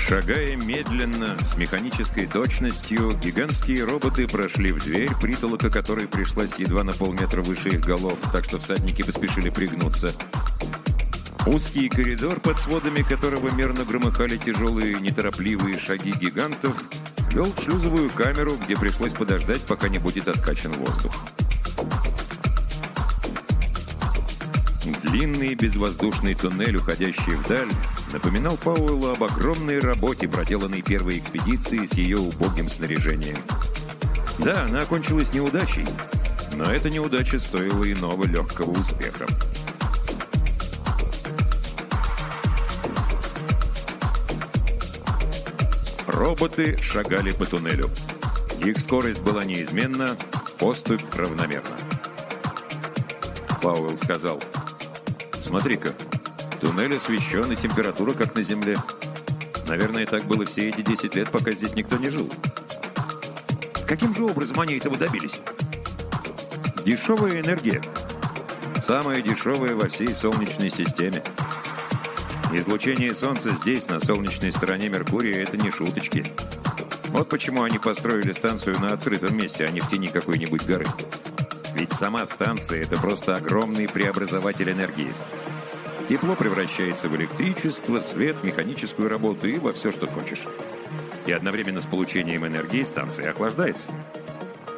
Шагая медленно, с механической точностью, гигантские роботы прошли в дверь, притолока которой пришлась едва на полметра выше их голов, так что всадники поспешили пригнуться. Узкий коридор, под сводами которого мерно громыхали тяжелые, неторопливые шаги гигантов, вел в шлюзовую камеру, где пришлось подождать, пока не будет откачан воздух. Длинный безвоздушный туннель, уходящий вдаль, напоминал Пауэллу об огромной работе, проделанной первой экспедицией с ее убогим снаряжением. Да, она окончилась неудачей, но эта неудача стоила иного легкого успеха. Роботы шагали по туннелю. Их скорость была неизменна, поступь равномерна. Пауэлл сказал: «Смотри-ка, туннель освещен, и температура как на Земле. Наверное, так было все эти 10 лет, пока здесь никто не жил». «Каким же образом они этого добились?» «Дешевая энергия. Самая дешевая во всей Солнечной системе. Излучение Солнца здесь, на солнечной стороне Меркурия, это не шуточки. Вот почему они построили станцию на открытом месте, а не в тени какой-нибудь горы. Ведь сама станция – это просто огромный преобразователь энергии. Тепло превращается в электричество, свет, механическую работу и во все, что хочешь. И одновременно с получением энергии станция охлаждается.